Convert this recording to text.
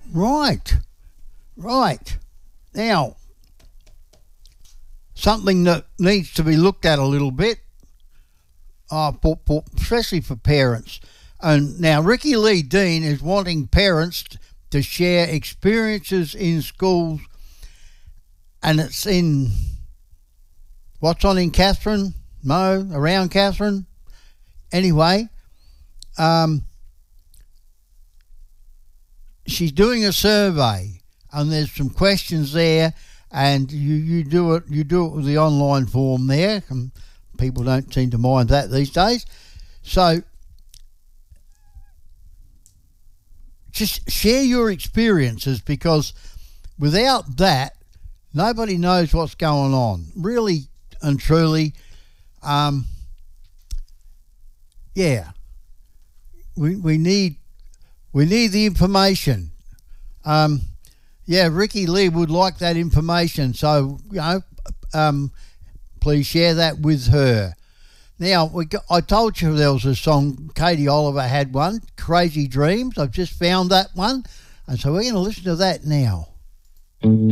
Right. Now, something that needs to be looked at a little bit, especially for parents. And now Ricky Lee Dean is wanting parents to share experiences in schools, and it's in, what's on in Katherine? Mo, around Katherine? Anyway, she's doing a survey, and there's some questions there, and you do it with the online form there. And people don't seem to mind that these days. So just share your experiences, because without that, nobody knows what's going on. Really and truly, we need the information. Ricky Lee would like that information, so please share that with her. Now, I told you there was a song, Katie Oliver had one, Crazy Dreams. I've just found that one, and so we're going to listen to that now.